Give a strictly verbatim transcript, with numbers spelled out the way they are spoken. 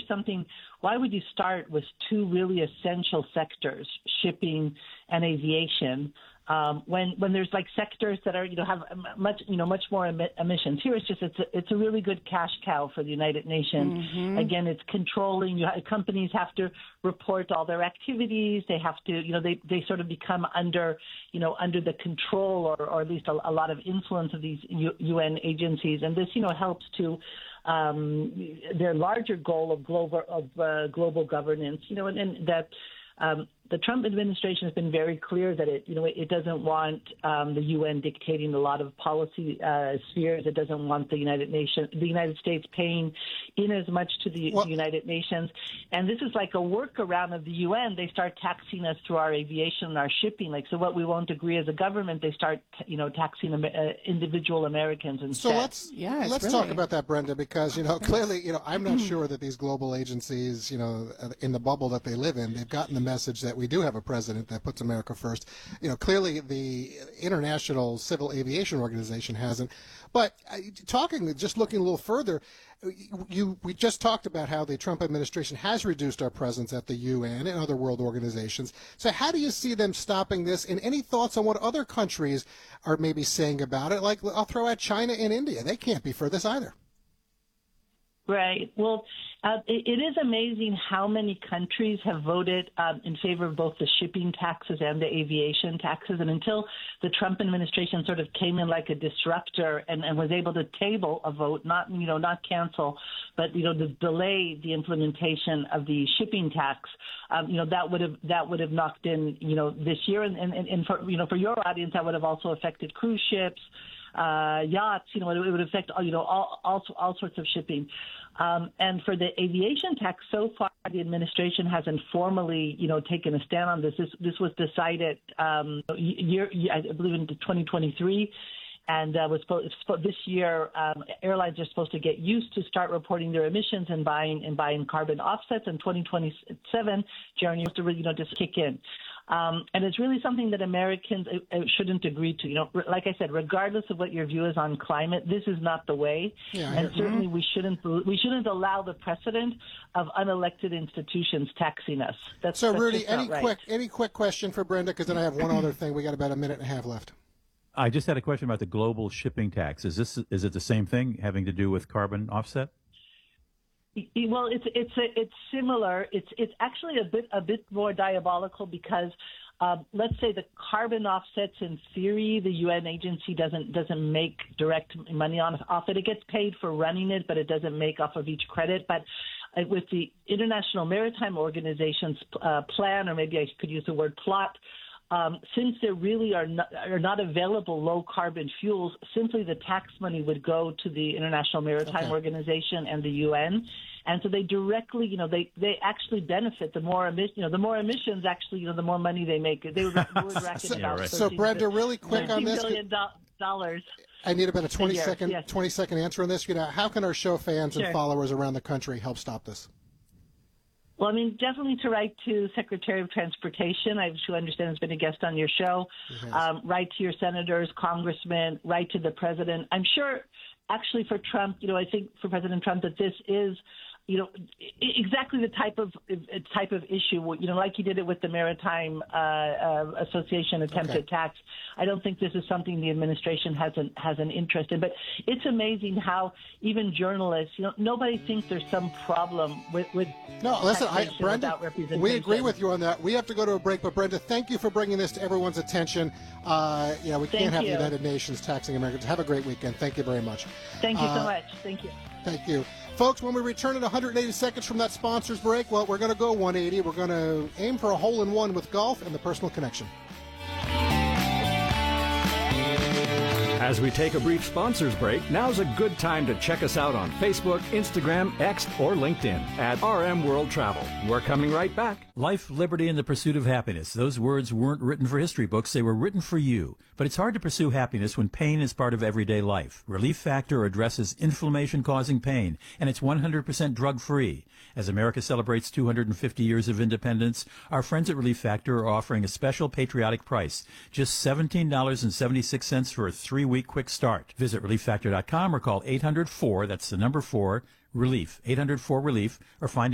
something, why would you start with two really essential sectors, shipping and aviation, um, when when there's like sectors that are, you know, have much, you know, much more em- emissions? Here it's just, it's a, it's a really good cash cow for the United Nations. Mm-hmm. Again, it's controlling, you, companies have to report all their activities. They have to, you know, they, they sort of become under, you know, under the control or, or at least a, a lot of influence of these U, UN agencies. And this, you know, helps to um, their larger goal of global, of uh, global governance, you know, and, and that um, the Trump administration has been very clear that it, you know, it doesn't want um, the U N dictating a lot of policy uh, spheres. It doesn't want the United Nations, the United States paying in as much to the, well, the United Nations. And this is like a workaround of the U N. They start taxing us through our aviation and our shipping. Like, so what we won't agree as a government, they start, you know, taxing uh, individual Americans instead. So let's yeah, let's really... talk about that, Brenda, because, you know, clearly, you know, I'm not sure that these global agencies, you know, in the bubble that they live in, they've gotten the message that we do have a president that puts America first. You know, clearly the International Civil Aviation Organization hasn't. But uh, talking, just looking a little further, you we just talked about how the Trump administration has reduced our presence at the U N and other world organizations. So how do you see them stopping this? And any thoughts on what other countries are maybe saying about it? Like, I'll throw out China and India. They can't be for this either. Right. Well, uh, it, it is amazing how many countries have voted um, in favor of both the shipping taxes and the aviation taxes. And until the Trump administration sort of came in like a disruptor and, and was able to table a vote, not, you know, not cancel, but, you know, to delay the implementation of the shipping tax, um, you know, that would have that would have knocked in, you know, this year. And, and, and for, you know, for your audience, that would have also affected cruise ships. Uh, yachts, you know, it, it would affect, you know, all, all, all sorts of shipping. Um, and for the aviation tax, so far, the administration hasn't formally, you know, taken a stand on this. This, this was decided, um, year, I believe in twenty twenty-three. And uh, was supposed, this year, um, airlines are supposed to get used to start reporting their emissions and buying and buying carbon offsets. And twenty twenty-seven, Jeremy, to really, you know, just kick in. Um, and it's really something that Americans uh, shouldn't agree to. You know, like I said, regardless of what your view is on climate, this is not the way. Yeah, and certainly we shouldn't we shouldn't allow the precedent of unelected institutions taxing us. That's, so, that's Rudy, any right. quick any quick question for Brenda? Because then I have one other thing. We got about a minute and a half left. I just had a question about the global shipping tax. Is this is it the same thing having to do with carbon offset? Well, it's it's a, it's similar. It's it's actually a bit a bit more diabolical because um, let's say the carbon offsets in theory, the U N agency doesn't doesn't make direct money on off it. It gets paid for running it, but it doesn't make off of each credit. But uh, with the International Maritime Organization's uh, plan, or maybe I could use the word plot. Um, since there really are not, are not available low-carbon fuels, simply the tax money would go to the International Maritime okay. Organization and the U N, and so they directly, you know, they, they actually benefit. The more emissions, you know, the more emissions, actually, you know, the more money they make. They would, they would reckon so, about right. So, Brenda, really quick on this. billion dollars. I need about a twenty second, yes. twenty second answer on this. You know, how can our show fans sure. and followers around the country help stop this? Well, I mean, definitely to write to Secretary of Transportation, I who understand has been a guest on your show, um, write to your senators, congressmen, write to the president. I'm sure, actually, for Trump, you know, I think for President Trump that this is, you know, exactly the type of type of issue, you know, like he did it with the Maritime uh, uh, Association attempted okay. tax. I don't think this is something the administration has an, has an interest in. But it's amazing how even journalists, you know, nobody thinks there's some problem with, with no, listen, I, Brenda, we agree with you on that. We have to go to a break. But, Brenda, thank you for bringing this to everyone's attention. Uh, you know, we thank can't have you. the United Nations taxing Americans. Have a great weekend. Thank you very much. Thank you uh, so much. Thank you. Thank you. Folks, when we return in one hundred eighty seconds from that sponsors break, well, we're going to go one eighty. We're going to aim for a hole-in-one with golf and the personal connection. As we take a brief sponsors break, now's a good time to check us out on Facebook, Instagram, X, or LinkedIn at R M World Travel. We're coming right back. Life, liberty, and the pursuit of happiness. Those words weren't written for history books. They were written for you. But it's hard to pursue happiness when pain is part of everyday life. Relief Factor addresses inflammation-causing pain, and it's one hundred percent drug-free. As America celebrates two hundred fifty years of independence, our friends at Relief Factor are offering a special patriotic price, just seventeen dollars and seventy-six cents for a three-week quick start. Visit relief factor dot com or call eight hundred four, that's the number four, RELIEF, eight hundred four RELIEF, or find